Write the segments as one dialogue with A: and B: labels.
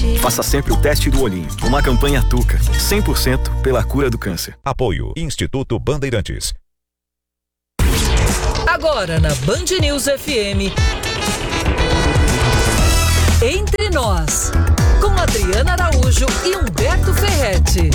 A: Faça sempre o teste do olhinho. Uma campanha Tuca, 100% pela cura do câncer.
B: Apoio Instituto Bandeirantes.
C: Agora na Band News FM, Entre Nós, com Adriana Araújo e Humberto Ferretti.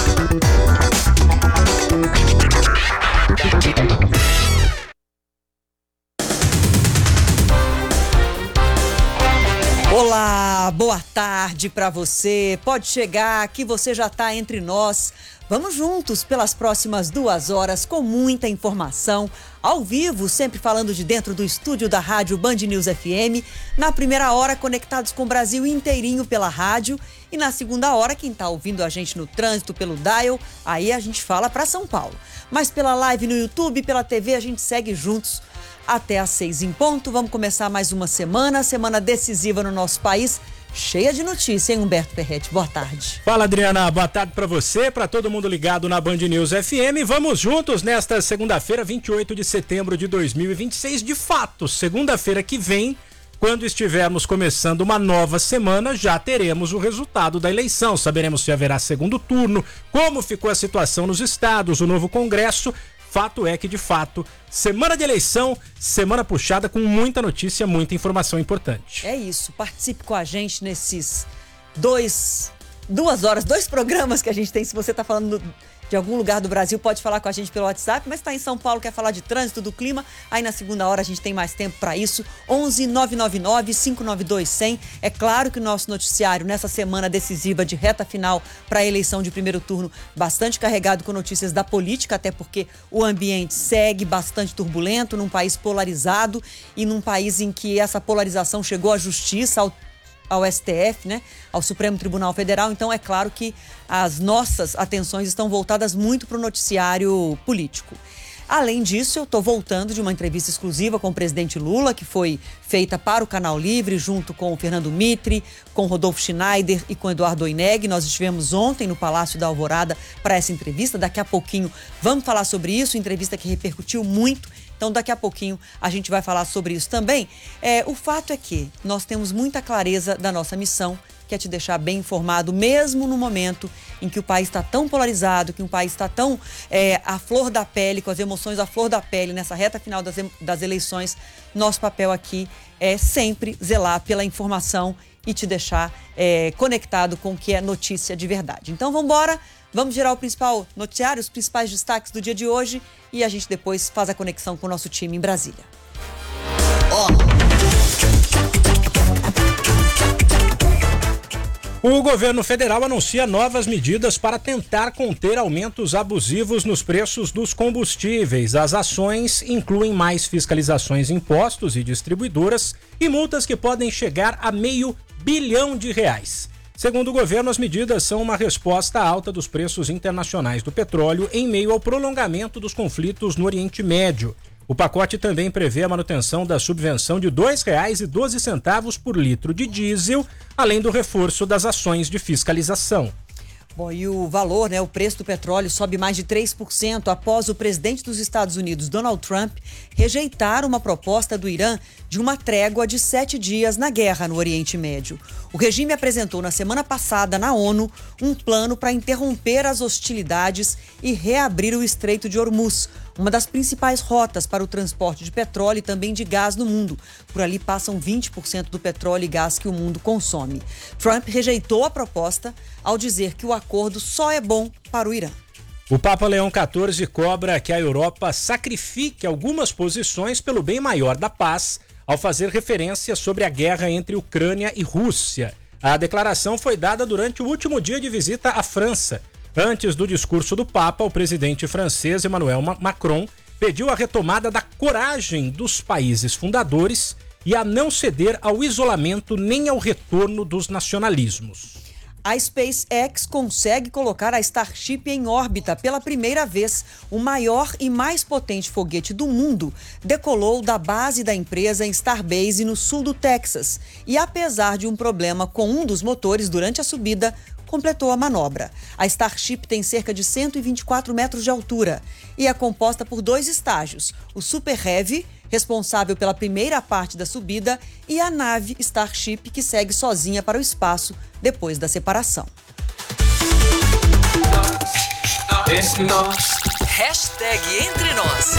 D: Olá, boa tarde para você. Pode chegar que você já está entre nós. Vamos juntos pelas próximas 2 horas com muita informação, ao vivo, sempre falando de dentro do estúdio da rádio Band News FM. Na primeira hora, conectados com o Brasil inteirinho pela rádio. E na segunda hora, quem está ouvindo a gente no trânsito, pelo dial, aí a gente fala para São Paulo. Mas pela live no YouTube, pela TV, a gente segue juntos até às 6 em ponto. Vamos começar mais uma semana decisiva no nosso país, cheia de notícia, hein, Humberto Ferretti? Boa tarde.
E: Fala, Adriana. Boa tarde pra você, pra todo mundo ligado na Band News FM. Vamos juntos nesta segunda-feira, 28 de setembro de 2026. De fato, segunda-feira que vem, quando estivermos começando uma nova semana, já teremos o resultado da eleição. Saberemos se haverá segundo turno, como ficou a situação nos estados, o novo Congresso. Fato é que, de fato, semana de eleição, semana puxada com muita notícia, muita informação importante.
D: É isso, participe com a gente nesses 2 horas, 2 programas que a gente tem. Se você está falando de algum lugar do Brasil, pode falar com a gente pelo WhatsApp, mas está em São Paulo, quer falar de trânsito, do clima, aí na segunda hora a gente tem mais tempo para isso. 11 999 592 100. É claro que o nosso noticiário nessa semana decisiva de reta final para a eleição de primeiro turno, bastante carregado com notícias da política, até porque o ambiente segue bastante turbulento num país polarizado e num país em que essa polarização chegou à justiça, ao STF, né? Ao Supremo Tribunal Federal. Então é claro que as nossas atenções estão voltadas muito para o noticiário político. Além disso, eu estou voltando de uma entrevista exclusiva com o presidente Lula, que foi feita para o Canal Livre, junto com o Fernando Mitre, com Rodolfo Schneider e com Eduardo Oineg. Nós estivemos ontem no Palácio da Alvorada para essa entrevista. Daqui a pouquinho vamos falar sobre isso, entrevista que repercutiu muito. Então, daqui a pouquinho a gente vai falar sobre isso também. O fato é que nós temos muita clareza da nossa missão, que é te deixar bem informado, mesmo no momento em que o país está tão polarizado, que o país está tão à flor da pele, com as emoções à flor da pele, nessa reta final das eleições. Nosso papel aqui é sempre zelar pela informação e te deixar conectado com o que é notícia de verdade. Então, vamos embora. Vamos gerar o principal noticiário, os principais destaques do dia de hoje e a gente depois faz a conexão com o nosso time em Brasília.
E: O governo federal anuncia novas medidas para tentar conter aumentos abusivos nos preços dos combustíveis. As ações incluem mais fiscalizações em postos e distribuidoras e multas que podem chegar a R$500 bilhão. Segundo o governo, as medidas são uma resposta à alta dos preços internacionais do petróleo em meio ao prolongamento dos conflitos no Oriente Médio. O pacote também prevê a manutenção da subvenção de R$ 2,12 por litro de diesel, além do reforço das ações de fiscalização.
D: Bom, e o valor, o preço do petróleo sobe mais de 3% após o presidente dos Estados Unidos, Donald Trump, rejeitar uma proposta do Irã de uma trégua de 7 dias na guerra no Oriente Médio. O regime apresentou na semana passada na ONU um plano para interromper as hostilidades e reabrir o Estreito de Hormuz, uma das principais rotas para o transporte de petróleo e também de gás no mundo. Por ali passam 20% do petróleo e gás que o mundo consome. Trump rejeitou a proposta ao dizer que o acordo só é bom para o Irã.
E: O Papa Leão XIV cobra que a Europa sacrifique algumas posições pelo bem maior da paz, ao fazer referência sobre a guerra entre Ucrânia e Rússia. A declaração foi dada durante o último dia de visita à França. Antes do discurso do Papa, o presidente francês Emmanuel Macron pediu a retomada da coragem dos países fundadores e a não ceder ao isolamento nem ao retorno dos nacionalismos.
D: A SpaceX consegue colocar a Starship em órbita pela primeira vez. O maior e mais potente foguete do mundo decolou da base da empresa em Starbase, no sul do Texas. E apesar de um problema com um dos motores durante a subida, completou a manobra. A Starship tem cerca de 124 metros de altura e é composta por 2 estágios. O Super Heavy, responsável pela primeira parte da subida, e a nave Starship, que segue sozinha para o espaço depois da separação.
C: Hashtag Entre Nós.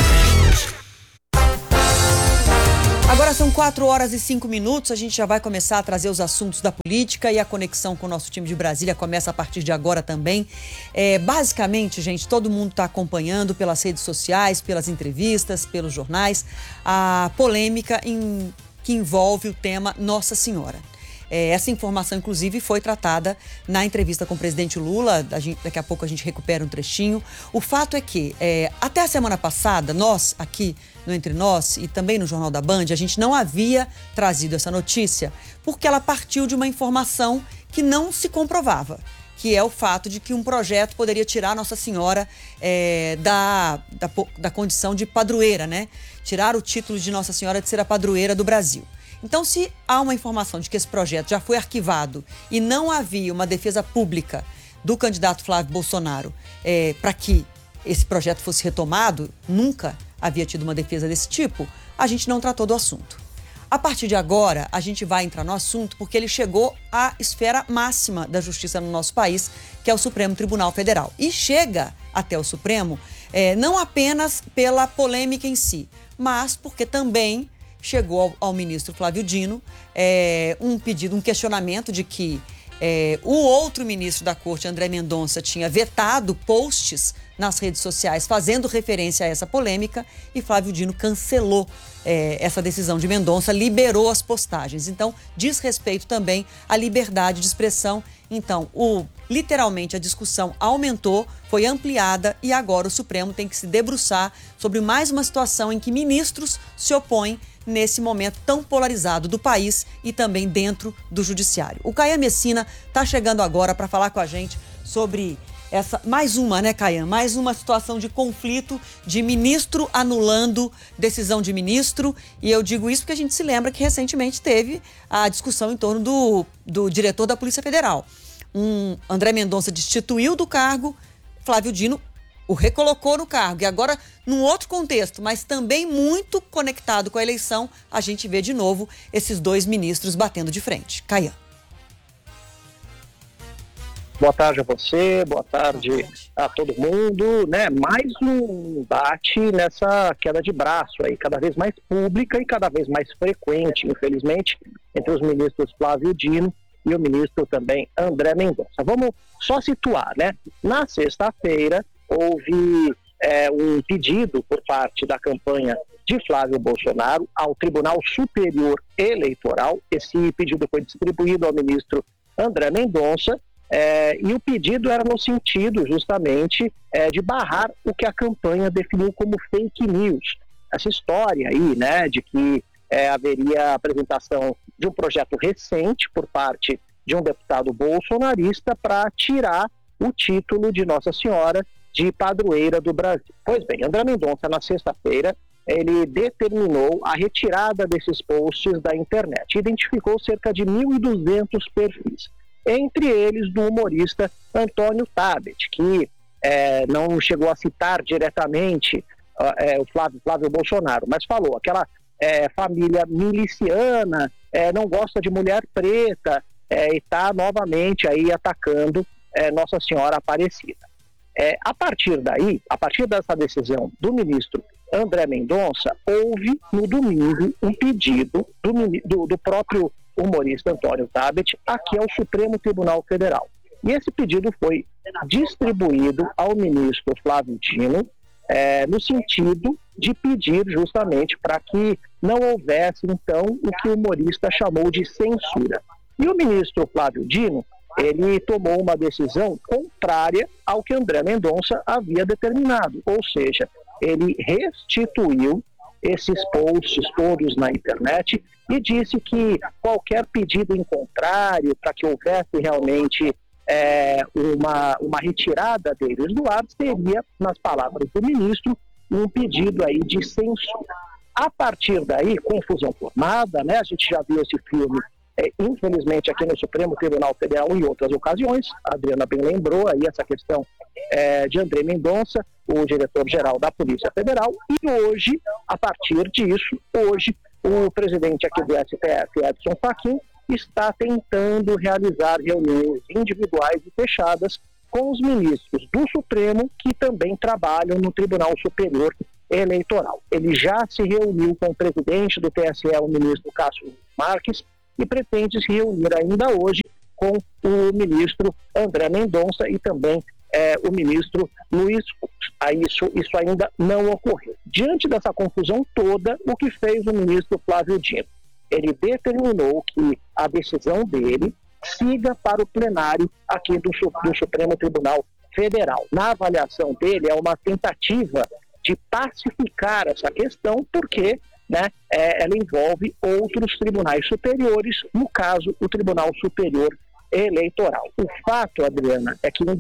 D: Agora são 4h05, a gente já vai começar a trazer os assuntos da política e a conexão com o nosso time de Brasília começa a partir de agora também. Basicamente, gente, todo mundo está acompanhando pelas redes sociais, pelas entrevistas, pelos jornais, a polêmica que envolve o tema Nossa Senhora. Essa informação, inclusive, foi tratada na entrevista com o presidente Lula. Daqui a pouco a gente recupera um trechinho. O fato é que, até a semana passada, nós aqui no Entre Nós e também no Jornal da Band, a gente não havia trazido essa notícia porque ela partiu de uma informação que não se comprovava, que é o fato de que um projeto poderia tirar Nossa Senhora da condição de padroeira, né? Tirar o título de Nossa Senhora de ser a padroeira do Brasil. Então, se há uma informação de que esse projeto já foi arquivado e não havia uma defesa pública do candidato Flávio Bolsonaro para que esse projeto fosse retomado, nunca havia tido uma defesa desse tipo, a gente não tratou do assunto. A partir de agora, a gente vai entrar no assunto porque ele chegou à esfera máxima da justiça no nosso país, que é o Supremo Tribunal Federal. E chega até o Supremo não apenas pela polêmica em si, mas porque também chegou ao ministro Flávio Dino um questionamento de que o outro ministro da Corte, André Mendonça, tinha vetado posts nas redes sociais fazendo referência a essa polêmica e Flávio Dino cancelou essa decisão de Mendonça, liberou as postagens. Então, diz respeito também à liberdade de expressão. Então, literalmente a discussão aumentou, foi ampliada e agora o Supremo tem que se debruçar sobre mais uma situação em que ministros se opõem nesse momento tão polarizado do país e também dentro do judiciário. O Caian Messina está chegando agora para falar com a gente sobre mais uma situação de conflito, de ministro anulando decisão de ministro. E eu digo isso porque a gente se lembra que recentemente teve a discussão em torno do diretor da Polícia Federal. André Mendonça destituiu do cargo, Flávio Dino o recolocou no cargo. E agora, num outro contexto, mas também muito conectado com a eleição, a gente vê de novo esses dois ministros batendo de frente. Caian.
F: Boa tarde a você, boa tarde a todo mundo, né? Mais um embate nessa queda de braço aí, cada vez mais pública e cada vez mais frequente, infelizmente, entre os ministros Flávio Dino e o ministro também André Mendonça. Vamos só situar, né? Na sexta-feira, houve um pedido por parte da campanha de Flávio Bolsonaro ao Tribunal Superior Eleitoral. Esse pedido foi distribuído ao ministro André Mendonça e o pedido era no sentido justamente de barrar o que a campanha definiu como fake news. Essa história aí, né, de que haveria a apresentação de um projeto recente por parte de um deputado bolsonarista para tirar o título de Nossa Senhora de padroeira do Brasil. Pois bem, André Mendonça, na sexta-feira, ele determinou a retirada desses posts da internet. Identificou cerca de 1.200 perfis, entre eles do humorista Antônio Tabet, que não chegou a citar diretamente o Flávio Bolsonaro, mas falou, aquela família miliciana, não gosta de mulher preta, e está novamente aí atacando Nossa Senhora Aparecida. A partir dessa decisão do ministro André Mendonça, houve no domingo um pedido do próprio humorista Antônio Tabet aqui ao Supremo Tribunal Federal. E esse pedido foi distribuído ao ministro Flávio Dino, no sentido de pedir justamente para que não houvesse, então, o que o humorista chamou de censura. E o ministro Flávio Dino, ele tomou uma decisão contrária ao que André Mendonça havia determinado, ou seja, ele restituiu esses posts todos na internet e disse que qualquer pedido em contrário para que houvesse realmente uma retirada deles do ar seria, nas palavras do ministro, um pedido aí de censura. A partir daí, confusão formada, né? A gente já viu esse filme infelizmente aqui no Supremo Tribunal Federal em outras ocasiões. A Adriana bem lembrou aí essa questão de André Mendonça, o diretor-geral da Polícia Federal, e hoje, a partir disso, o presidente aqui do STF, Edson Fachin, está tentando realizar reuniões individuais e fechadas com os ministros do Supremo que também trabalham no Tribunal Superior Eleitoral. Ele já se reuniu com o presidente do TSE, o ministro Cássio Marques, e pretende se reunir ainda hoje com o ministro André Mendonça e também o ministro Luiz Fux. Isso ainda não ocorreu. Diante dessa confusão toda, o que fez o ministro Flávio Dino? Ele determinou que a decisão dele siga para o plenário aqui do Supremo Tribunal Federal. Na avaliação dele, é uma tentativa de pacificar essa questão, porque ela envolve outros tribunais superiores, no caso, o Tribunal Superior Eleitoral. O fato, Adriana, é que em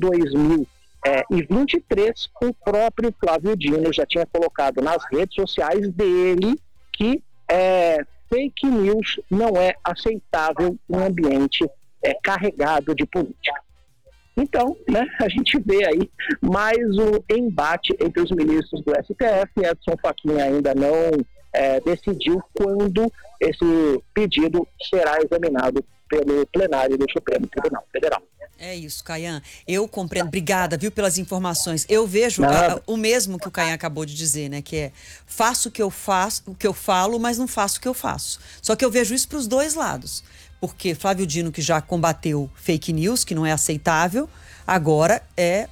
F: 2023, o próprio Flávio Dino já tinha colocado nas redes sociais dele que fake news não é aceitável em um ambiente carregado de política. Então, a gente vê aí mais um embate entre os ministros do STF. Edson Fachin ainda não decidiu quando esse pedido será examinado pelo plenário do Supremo Tribunal Federal.
D: É isso, Caian. Eu compreendo. Obrigada, viu, pelas informações. Eu vejo o mesmo que o Caian acabou de dizer, né? Que é, faço o que eu falo, mas não faço o que eu faço. Só que eu vejo isso para os dois lados. Porque Flávio Dino, que já combateu fake news, que não é aceitável, agora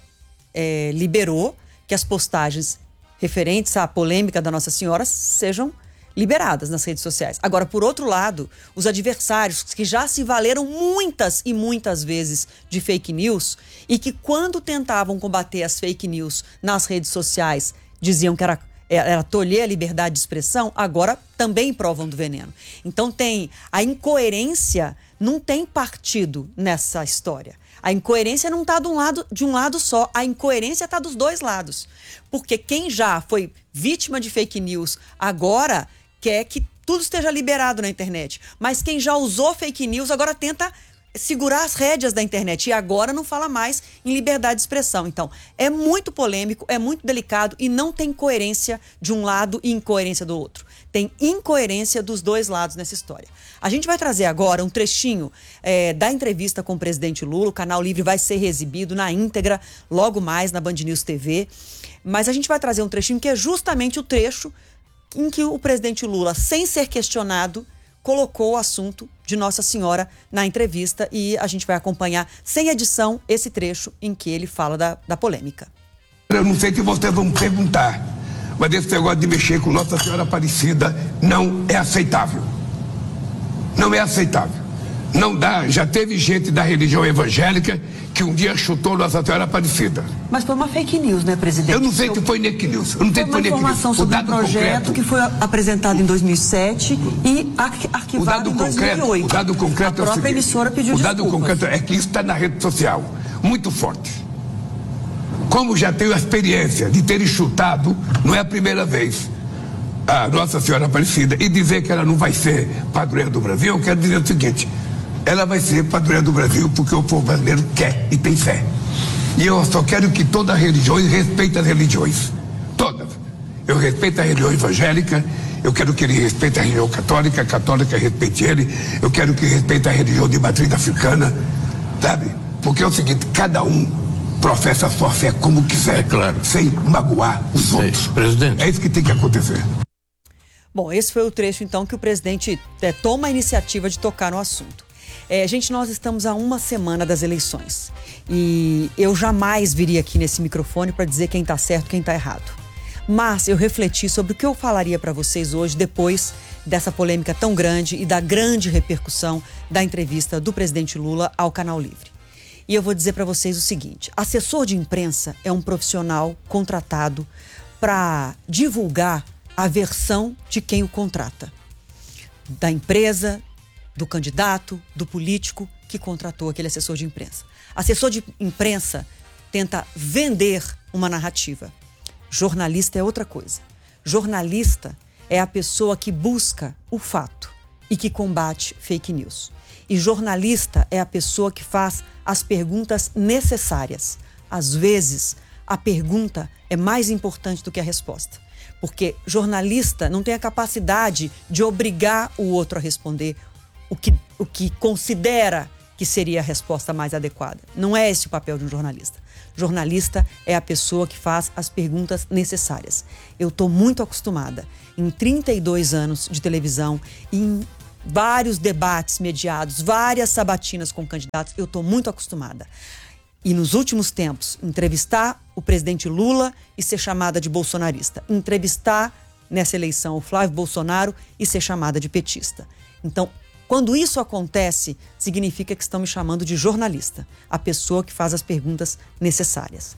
D: liberou que as postagens referentes à polêmica da Nossa Senhora sejam liberadas nas redes sociais. Agora, por outro lado, os adversários que já se valeram muitas e muitas vezes de fake news e que quando tentavam combater as fake news nas redes sociais diziam que era tolher a liberdade de expressão, agora também provam do veneno. Então tem a incoerência, não tem partido nessa história. A incoerência não está de um lado só, a incoerência está dos dois lados. Porque quem já foi vítima de fake news agora quer que tudo esteja liberado na internet. Mas quem já usou fake news agora tenta segurar as rédeas da internet e agora não fala mais em liberdade de expressão. Então, é muito polêmico, é muito delicado e não tem coerência de um lado e incoerência do outro. Tem incoerência dos dois lados nessa história. A gente vai trazer agora um trechinho da entrevista com o presidente Lula. O Canal Livre vai ser exibido na íntegra logo mais na Band News TV. Mas a gente vai trazer um trechinho que é justamente o trecho em que o presidente Lula, sem ser questionado, colocou o assunto de Nossa Senhora na entrevista e a gente vai acompanhar, sem edição, esse trecho em que ele fala da polêmica.
G: Eu não sei que vocês vão perguntar, mas esse negócio de mexer com Nossa Senhora Aparecida não é aceitável. Não é aceitável. Não dá, já teve gente da religião evangélica que um dia chutou Nossa Senhora Aparecida.
D: Mas foi uma fake news, né, presidente?
G: Eu não sei que foi fake news. Eu não sei que foi
D: informação sobre um projeto que foi apresentado em 2007 e arquivado em 2008.
G: O dado concreto
D: a própria emissora pediu desculpas.
G: O dado concreto é que isso está na rede social, muito forte. Como já tenho a experiência de ter chutado, não é a primeira vez, a Nossa Senhora Aparecida, e dizer que ela não vai ser padroeira do Brasil, eu quero dizer o seguinte: ela vai ser padroeira do Brasil porque o povo brasileiro quer e tem fé. E eu só quero que todas as religiões respeitem as religiões. Todas. Eu respeito a religião evangélica, eu quero que ele respeite a religião católica, a católica respeite ele, eu quero que respeite a religião de matriz africana, sabe? Porque é o seguinte, cada um professa a sua fé como quiser, claro, sem magoar os outros. Presidente. É isso que tem que acontecer.
D: Bom, esse foi o trecho, então, que o presidente toma a iniciativa de tocar no assunto. Gente, nós estamos a uma semana das eleições e eu jamais viria aqui nesse microfone para dizer quem está certo e quem está errado. Mas eu refleti sobre o que eu falaria para vocês hoje, depois dessa polêmica tão grande e da grande repercussão da entrevista do presidente Lula ao Canal Livre. E eu vou dizer para vocês o seguinte: assessor de imprensa é um profissional contratado para divulgar a versão de quem o contrata. Da empresa, do candidato, do político que contratou aquele assessor de imprensa. Assessor de imprensa tenta vender uma narrativa. Jornalista é outra coisa. Jornalista é a pessoa que busca o fato e que combate fake news. E jornalista é a pessoa que faz as perguntas necessárias. Às vezes, a pergunta é mais importante do que a resposta. Porque jornalista não tem a capacidade de obrigar o outro a responder o que considera que seria a resposta mais adequada. Não é esse o papel de um jornalista. Jornalista é a pessoa que faz as perguntas necessárias. Eu estou muito acostumada, em 32 anos de televisão, em vários debates mediados, várias sabatinas com candidatos, eu estou muito acostumada. E nos últimos tempos, entrevistar o presidente Lula e ser chamada de bolsonarista. Entrevistar, nessa eleição, o Flávio Bolsonaro e ser chamada de petista. Então, quando isso acontece, significa que estão me chamando de jornalista, a pessoa que faz as perguntas necessárias.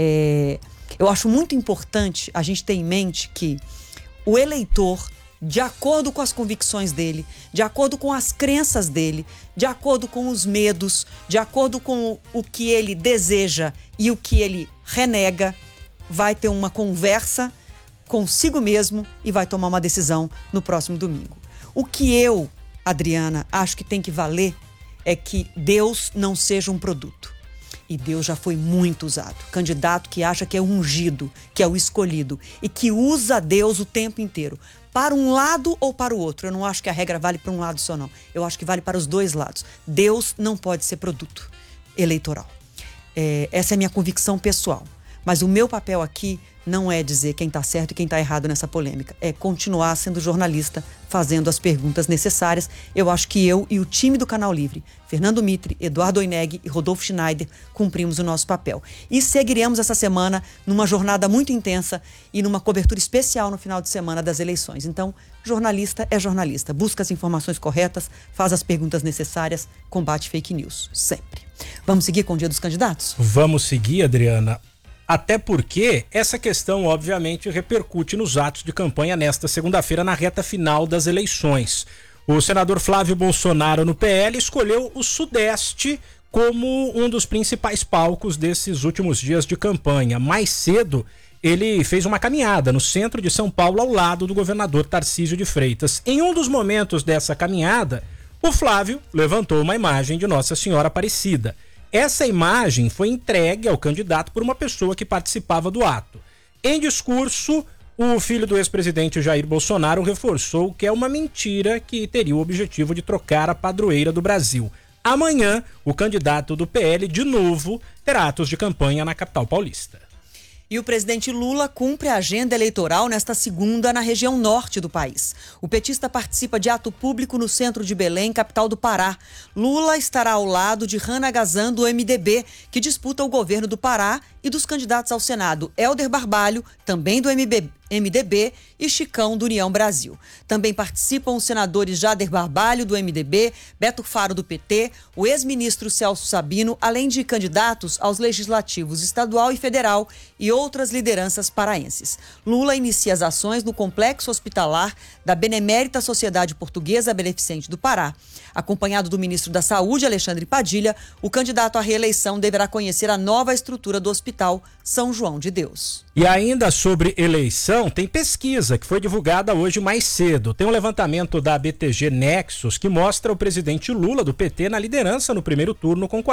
D: Eu acho muito importante a gente ter em mente que o eleitor, de acordo com as convicções dele, de acordo com as crenças dele, de acordo com os medos, de acordo com o que ele deseja e o que ele renega, vai ter uma conversa consigo mesmo e vai tomar uma decisão no próximo domingo. O que eu, Adriana, acho que tem que valer é que Deus não seja um produto. E Deus já foi muito usado. Candidato que acha que é o ungido, que é o escolhido e que usa Deus o tempo inteiro. Para um lado ou para o outro. Eu não acho que a regra vale para um lado só, não. Eu acho que vale para os dois lados. Deus não pode ser produto eleitoral. Essa é a minha convicção pessoal. Mas o meu papel aqui não é dizer quem está certo e quem está errado nessa polêmica. É continuar sendo jornalista, fazendo as perguntas necessárias. Eu acho que eu e o time do Canal Livre, Fernando Mitre, Eduardo Oineg e Rodolfo Schneider, cumprimos o nosso papel. E seguiremos essa semana numa jornada muito intensa e numa cobertura especial no final de semana das eleições. Então, jornalista é jornalista. Busca as informações corretas, faz as perguntas necessárias, combate fake news. Sempre. Vamos seguir com o Dia dos Candidatos?
E: Vamos seguir, Adriana. Até porque essa questão, obviamente, repercute nos atos de campanha nesta segunda-feira, na reta final das eleições. O senador Flávio Bolsonaro, no PL, escolheu o Sudeste como um dos principais palcos desses últimos dias de campanha. Mais cedo, ele fez uma caminhada no centro de São Paulo, ao lado do governador Tarcísio de Freitas. Em um dos momentos dessa caminhada, o Flávio levantou uma imagem de Nossa Senhora Aparecida. Essa imagem foi entregue ao candidato por uma pessoa que participava do ato. Em discurso, o filho do ex-presidente Jair Bolsonaro reforçou que é uma mentira que teria o objetivo de trocar a padroeira do Brasil. Amanhã, o candidato do PL, de novo, terá atos de campanha na capital paulista.
D: E o presidente Lula cumpre a agenda eleitoral nesta segunda na região norte do país. O petista participa de ato público no centro de Belém, capital do Pará. Lula estará ao lado de Hannah Gazan, do MDB, que disputa o governo do Pará, e dos candidatos ao Senado Helder Barbalho, também do MDB, e Chicão, do União Brasil. Também participam os senadores Jader Barbalho, do MDB, Beto Faro, do PT, o ex-ministro Celso Sabino, além de candidatos aos legislativos estadual e federal e outras lideranças paraenses. Lula inicia as ações no complexo hospitalar da Benemérita Sociedade Portuguesa Beneficente do Pará. Acompanhado do ministro da Saúde, Alexandre Padilha, o candidato à reeleição deverá conhecer a nova estrutura do Hospital São João de Deus.
E: E ainda sobre eleição, tem pesquisa que foi divulgada hoje mais cedo. Tem um levantamento da BTG Nexus que mostra o presidente Lula, do PT, na liderança no primeiro turno com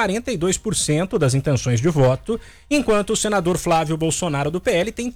E: 42% das intenções de voto, enquanto o senador Flávio Bolsonaro, do PL, tem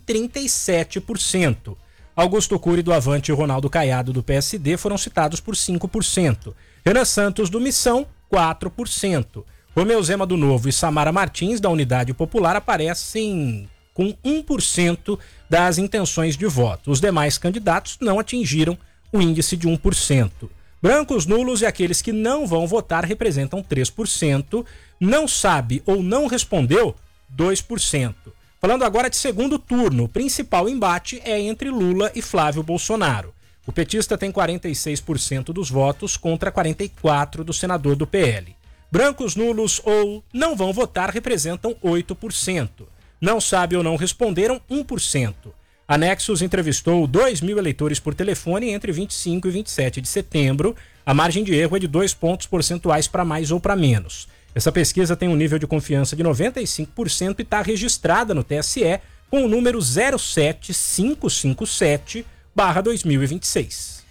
E: 37%. Augusto Cury, do Avante, e Ronaldo Caiado, do PSD, foram citados por 5%. Renan Santos, do Missão, 4%. Romeu Zema, do Novo, e Samara Martins, da Unidade Popular, aparecem com 1% das intenções de voto. Os demais candidatos não atingiram o índice de 1%. Brancos, nulos e aqueles que não vão votar representam 3%. Não sabe ou não respondeu, 2%. Falando agora de segundo turno, o principal embate é entre Lula e Flávio Bolsonaro. O petista tem 46% dos votos contra 44% do senador do PL. Brancos, nulos ou não vão votar representam 8%. Não sabe ou não responderam, 1%. A Nexus entrevistou 2.000 eleitores por telefone entre 25 e 27 de setembro. A margem de erro é de 2 pontos percentuais para mais ou para menos. Essa pesquisa tem um nível de confiança de 95% e está registrada no TSE com o número 07557/2026.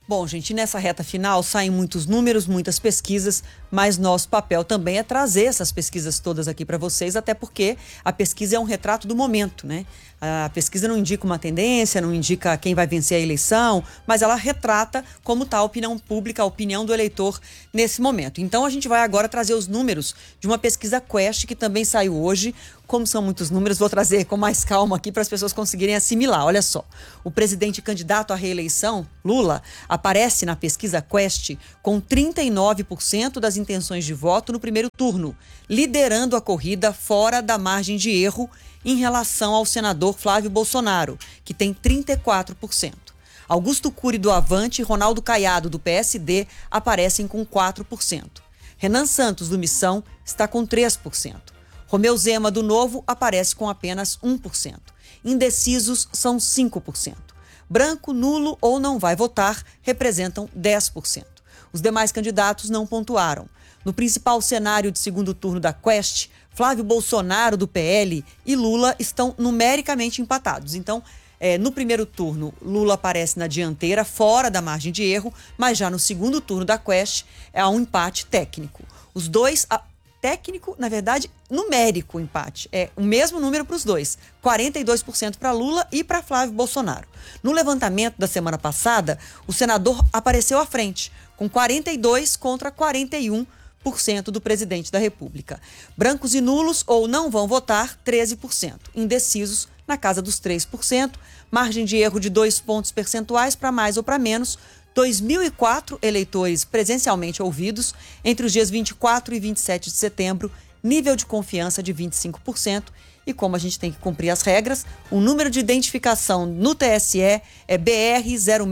D: Bom, gente, nessa reta final saem muitos números, muitas pesquisas, mas nosso papel também é trazer essas pesquisas todas aqui para vocês, até porque a pesquisa é um retrato do momento, né? A pesquisa não indica uma tendência, não indica quem vai vencer a eleição, mas ela retrata como está a opinião pública, a opinião do eleitor nesse momento. Então a gente vai agora trazer os números de uma pesquisa Quest que também saiu hoje. Como são muitos números, vou trazer com mais calma aqui para as pessoas conseguirem assimilar. Olha só, o presidente candidato à reeleição, Lula, aparece na pesquisa Quest com 39% das intenções de voto no primeiro turno, liderando a corrida fora da margem de erro em relação ao senador Flávio Bolsonaro, que tem 34%. Augusto Cury do Avante e Ronaldo Caiado do PSD aparecem com 4%. Renan Santos do Missão está com 3%. Romeu Zema do Novo aparece com apenas 1%. Indecisos são 5%. Branco, nulo ou não vai votar representam 10%. Os demais candidatos não pontuaram. No principal cenário de segundo turno da Quest, Flávio Bolsonaro do PL e Lula estão numericamente empatados. Então, no primeiro turno, Lula aparece na dianteira, fora da margem de erro, mas já no segundo turno da Quest há um empate técnico. Os dois... Técnico, na verdade, numérico o empate. É o mesmo número para os dois. 42% para Lula e para Flávio Bolsonaro. No levantamento da semana passada, o senador apareceu à frente, com 42% contra 41% do presidente da República. Brancos e nulos ou não vão votar, 13%. Indecisos, na casa dos 3%. Margem de erro de 2 pontos percentuais para mais ou para menos. 2.004 eleitores presencialmente ouvidos entre os dias 24 e 27 de setembro, nível de confiança de 25%. E como a gente tem que cumprir as regras, o número de identificação no TSE é BR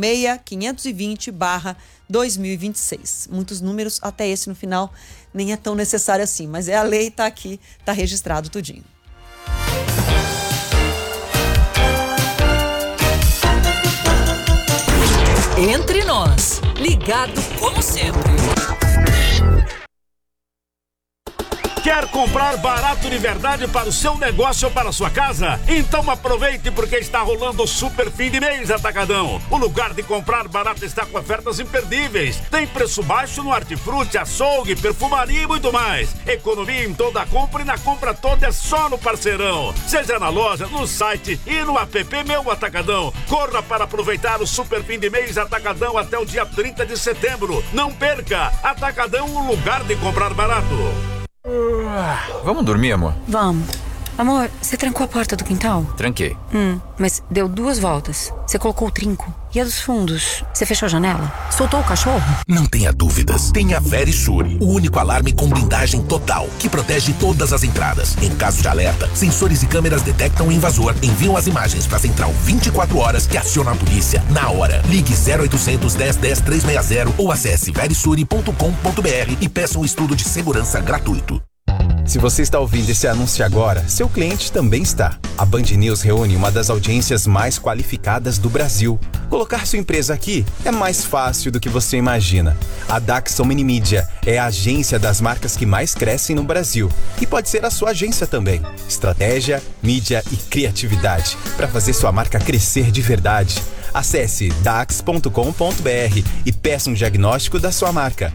D: 06520/2026. Muitos números, até esse no final nem é tão necessário assim, mas a lei está aqui, está registrado tudinho.
C: Entre nós, ligado como sempre.
H: Quer comprar barato de verdade para o seu negócio ou para a sua casa? Então aproveite porque está rolando o super fim de mês Atacadão. O lugar de comprar barato está com ofertas imperdíveis. Tem preço baixo no hortifruti, açougue, perfumaria e muito mais. Economia em toda a compra e na compra toda é só no Parceirão. Seja na loja, no site e no app Meu Atacadão. Corra para aproveitar o super fim de mês Atacadão até o dia 30 de setembro. Não perca! Atacadão, o lugar de comprar barato.
I: Vamos dormir, amor?
J: Vamos. Amor, você trancou a porta do quintal?
I: Tranquei.
J: Mas deu 2 voltas. Você colocou o trinco. E a dos fundos? Você fechou a janela? Soltou o cachorro?
K: Não tenha dúvidas. Tenha Verisure, o único alarme com blindagem total, que protege todas as entradas. Em caso de alerta, sensores e câmeras detectam o invasor, enviam as imagens para a central 24 horas que aciona a polícia na hora. Ligue 0800 10 10 360 ou acesse verisure.com.br e peça um estudo de segurança gratuito.
L: Se você está ouvindo esse anúncio agora, seu cliente também está. A Band News reúne uma das audiências mais qualificadas do Brasil. Colocar sua empresa aqui é mais fácil do que você imagina. A Daxon Minimídia é a agência das marcas que mais crescem no Brasil. E pode ser a sua agência também. Estratégia, mídia e criatividade para fazer sua marca crescer de verdade. Acesse dax.com.br e peça um diagnóstico da sua marca.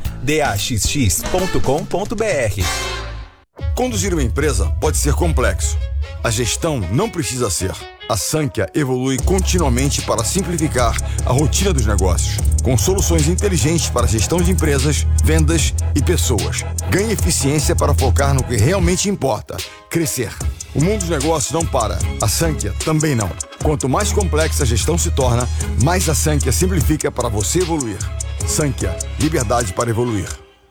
L: daxx.com.br.
M: Conduzir uma empresa pode ser complexo. A gestão não precisa ser. A Sankhya evolui continuamente para simplificar a rotina dos negócios, com soluções inteligentes para a gestão de empresas, vendas e pessoas. Ganhe eficiência para focar no que realmente importa: crescer. O mundo dos negócios não para. A Sankhya também não. Quanto mais complexa a gestão se torna, mais a Sankhya simplifica para você evoluir. Sankhya, liberdade para evoluir.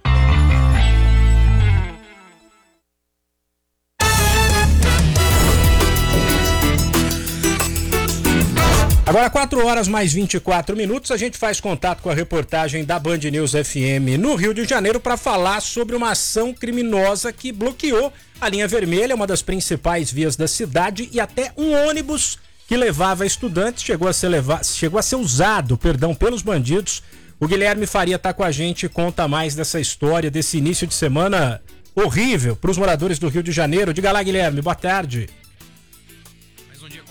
E: Agora 4 horas mais 24 minutos, a gente faz contato com a reportagem da Band News FM no Rio de Janeiro para falar sobre uma ação criminosa que bloqueou a linha vermelha, uma das principais vias da cidade, e até um ônibus que levava estudantes chegou a ser usado pelos bandidos. O Guilherme Faria está com a gente e conta mais dessa história, desse início de semana horrível para os moradores do Rio de Janeiro. Diga lá, Guilherme, boa tarde.
N: Mais um dia complicado por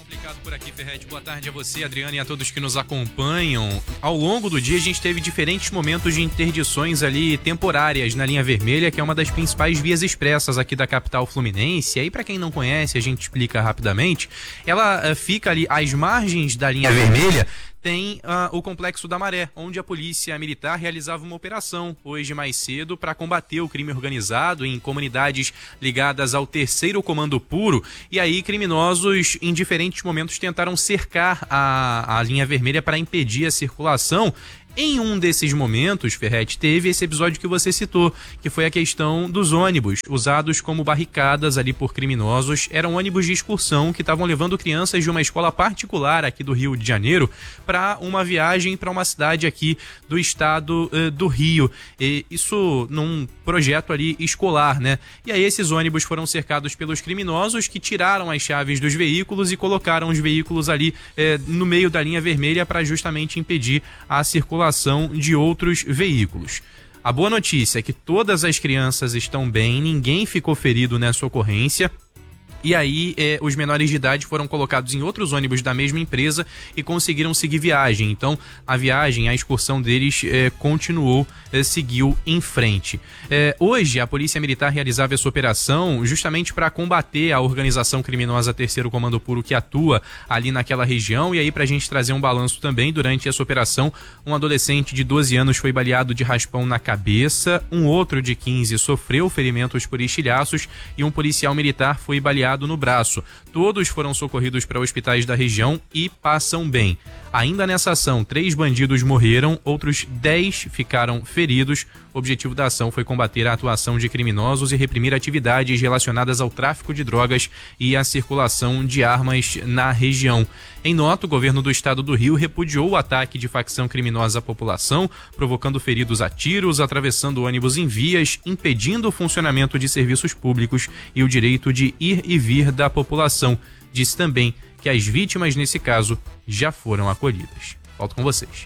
N: por aqui, Ferretti. Boa tarde a você, Adriana, e a todos que nos acompanham. Ao longo do dia, a gente teve diferentes momentos de interdições ali temporárias na linha vermelha, que é uma das principais vias expressas aqui da capital fluminense. E aí, para quem não conhece, a gente explica rapidamente. Ela fica ali às margens da linha vermelha. Tem o Complexo da Maré, onde a polícia militar realizava uma operação hoje mais cedo para combater o crime organizado em comunidades ligadas ao 3º Comando Puro. E aí criminosos em diferentes momentos tentaram cercar a linha vermelha para impedir a circulação. Em um desses momentos, Ferretti, teve esse episódio que você citou, que foi a questão dos ônibus, usados como barricadas ali por criminosos. Eram ônibus de excursão que estavam levando crianças de uma escola particular aqui do Rio de Janeiro para uma viagem para uma cidade aqui do estado do Rio. E isso num projeto ali escolar, né? E aí esses ônibus foram cercados pelos criminosos, que tiraram as chaves dos veículos e colocaram os veículos ali no meio da linha vermelha para justamente impedir a circulação de outros veículos. A boa notícia é que todas as crianças estão bem, ninguém ficou ferido nessa ocorrência. E aí, os menores de idade foram colocados em outros ônibus da mesma empresa e conseguiram seguir viagem. Então, a viagem, a excursão deles continuou, seguiu em frente. Hoje, a Polícia Militar realizava essa operação justamente para combater a organização criminosa 3º Comando Puro que atua ali naquela região. E aí, para a gente trazer um balanço também, durante essa operação, um adolescente de 12 anos foi baleado de raspão na cabeça, um outro de 15 sofreu ferimentos por estilhaços e um policial militar foi baleado no braço. Todos foram socorridos para hospitais da região e passam bem. Ainda nessa ação, 3 bandidos morreram, outros 10 ficaram feridos. O objetivo da ação foi combater a atuação de criminosos e reprimir atividades relacionadas ao tráfico de drogas e à circulação de armas na região. Em nota, o governo do estado do Rio repudiou o ataque de facção criminosa à população, provocando feridos a tiros, atravessando ônibus em vias, impedindo o funcionamento de serviços públicos e o direito de ir e vir da população. Disse também que as vítimas, nesse caso, já foram acolhidas. Volto com vocês.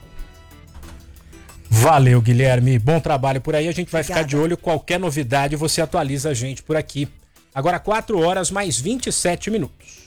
E: Valeu, Guilherme. Bom trabalho por aí. A gente vai ficar de olho. Qualquer novidade, você atualiza a gente por aqui. Agora 4 horas mais 27 minutos.